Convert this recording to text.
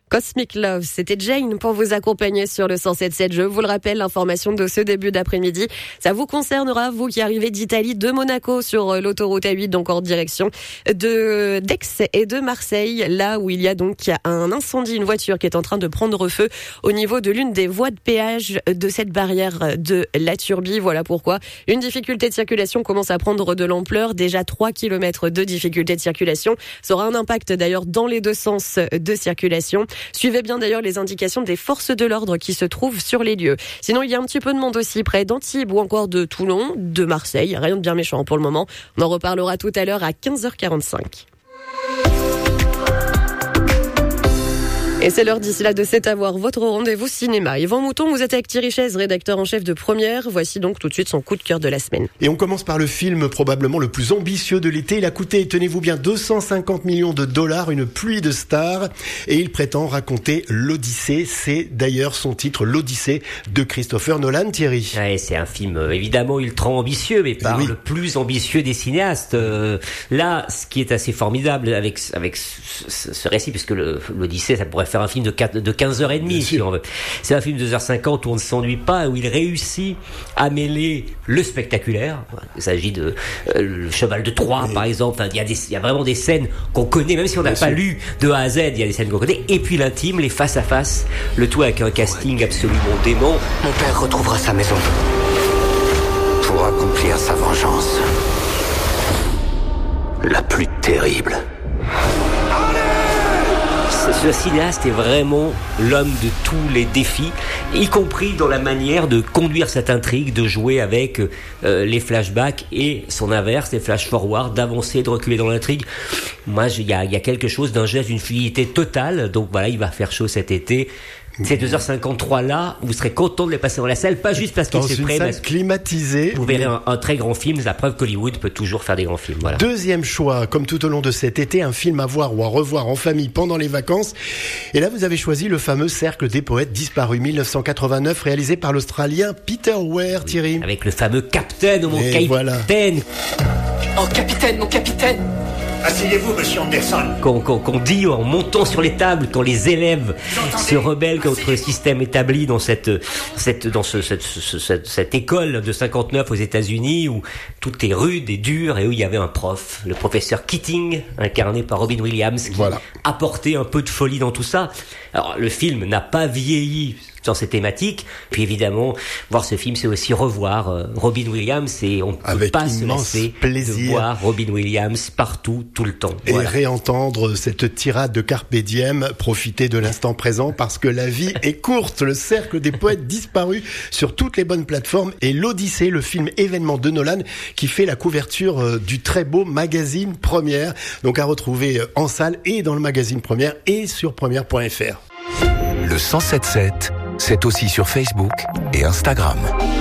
Cosmic Love, c'était Jane pour vous accompagner sur le 107.7. Je vous le rappelle, l'information de ce début d'après-midi, ça vous concernera, vous qui arrivez d'Italie, de Monaco sur l'autoroute A8, donc en direction de d'Aix et de Marseille, là où il y a donc un incendie, une voiture qui est en train de prendre feu au niveau de l'une des voies de péage de cette barrière de la Turbie. Voilà pourquoi une difficulté de circulation commence à prendre de l'ampleur. Déjà 3 km de difficulté de circulation. Ça aura un impact d'ailleurs dans les deux sens de circulation. Suivez bien d'ailleurs les indications des forces de l'ordre qui se trouvent sur les lieux. Sinon, il y a un petit peu de monde aussi près d'Antibes ou encore de Toulon, de Marseille. Rien de bien méchant pour le moment. On en reparlera tout à l'heure à 15h45. Et c'est l'heure d'ici là de C'est à voir, votre rendez-vous cinéma. Yvan Mouton, vous êtes avec Thierry Chaise, rédacteur en chef de Première. Voici donc tout de suite son coup de cœur de la semaine. Et on commence par le film probablement le plus ambitieux de l'été. Il a coûté, tenez-vous bien, 250 millions de dollars, une pluie de stars. Et il prétend raconter l'Odyssée. C'est d'ailleurs son titre, l'Odyssée de Christopher Nolan, Thierry. Ouais, c'est un film évidemment ultra ambitieux, mais pas le plus ambitieux des cinéastes. Là, ce qui est assez formidable avec ce récit, puisque l'Odyssée, ça pourrait faire un film de 15h30 si on veut. C'est un film de 2h50 où on ne s'ennuie pas, où il réussit à mêler le spectaculaire. Il s'agit de le cheval de Troie, par exemple. Enfin, il y a vraiment des scènes qu'on connaît, même si on n'a pas lu de A à Z, il y a des scènes qu'on connaît. Et puis l'intime, les face à face, le tout avec un casting absolument dément. Mon père retrouvera sa maison pour accomplir sa vengeance. La plus terrible. Ce cinéaste est vraiment l'homme de tous les défis, y compris dans la manière de conduire cette intrigue, de jouer avec les flashbacks et son inverse, les flash-forward, d'avancer, de reculer dans l'intrigue. Moi, il y a quelque chose d'un geste, d'une fluidité totale. Donc voilà, il va faire chaud cet été. Ces 2h53 là, vous serez content de les passer dans la salle, pas juste parce qu'il se prête. Dans une salle climatisée. Vous verrez un très grand film, la preuve qu'Hollywood peut toujours faire des grands films. Voilà. Deuxième choix, comme tout au long de cet été, un film à voir ou à revoir en famille pendant les vacances. Et là, vous avez choisi le fameux Cercle des poètes disparus, 1989, réalisé par l'Australien Peter Weir, Thierry. Avec le fameux Captain, mon capitaine. Voilà. Oh, capitaine, mon capitaine! Asseyez-vous, monsieur Anderson. Qu'on dit en montant sur les tables, quand les élèves se rebellent contre le système établi dans cette école de 59 aux États-Unis où tout est rude et dur et où il y avait un prof, le professeur Keating, incarné par Robin Williams, qui apportait un peu de folie dans tout ça. Alors, le film n'a pas vieilli dans ces thématiques. Puis évidemment, voir ce film, c'est aussi revoir Robin Williams et on ne peut pas se lasser de voir Robin Williams partout, tout le temps. Et réentendre cette tirade de Carpe Diem, profiter de l'instant présent parce que la vie est courte. Le Cercle des poètes disparus sur toutes les bonnes plateformes et l'Odyssée, le film événement de Nolan qui fait la couverture du très beau magazine Première. Donc à retrouver en salle et dans le magazine Première et sur première.fr. Le 107.7, c'est aussi sur Facebook et Instagram.